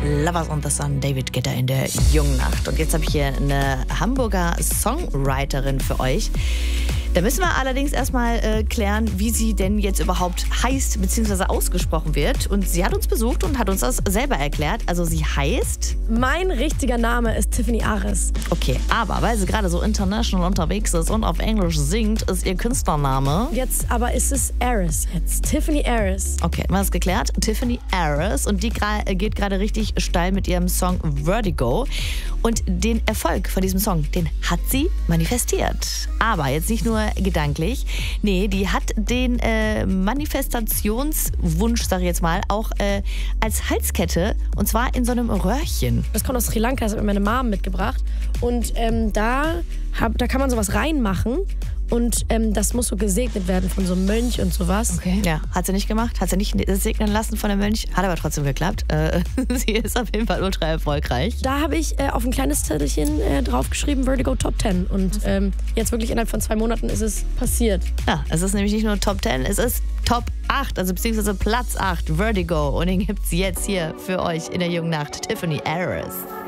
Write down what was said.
Lovers on the Sun, David Guetta in der jungen Nacht. Und jetzt habe ich hier eine Hamburger Songwriterin für euch. Da müssen wir allerdings erstmal klären, wie sie denn jetzt überhaupt heißt bzw. ausgesprochen wird. Und sie hat uns besucht und hat uns das selber erklärt. Also sie heißt... Mein richtiger Name ist Tiffany Ares. Okay, aber weil sie gerade so international unterwegs ist und auf Englisch singt, ist ihr Künstlername... Jetzt aber ist es Ares jetzt. Tiffany Ares. Okay, haben wir das geklärt? Tiffany Ares. Und die geht gerade richtig steil mit ihrem Song Vertigo. Und den Erfolg von diesem Song, den hat sie manifestiert. Aber jetzt nicht nur gedanklich. Nee, die hat den Manifestationswunsch, sag ich jetzt mal, auch als Halskette. Und zwar in so einem Röhrchen. Das kommt aus Sri Lanka, das hat mir meine Mom mitgebracht. Und da kann man sowas reinmachen. Und das muss so gesegnet werden von so einem Mönch und sowas. Okay. Ja, hat sie nicht gemacht. Hat sie nicht segnen lassen von dem Mönch. Hat aber trotzdem geklappt. Sie ist auf jeden Fall ultra erfolgreich. Da habe ich auf ein kleines Zettelchen draufgeschrieben, Vertigo Top 10. Und jetzt wirklich innerhalb von 2 Monaten ist es passiert. Ja, es ist nämlich nicht nur Top 10, es ist Top 8, also beziehungsweise Platz 8, Vertigo. Und den gibt's jetzt hier für euch in der jungen Nacht. Tiffany Ares.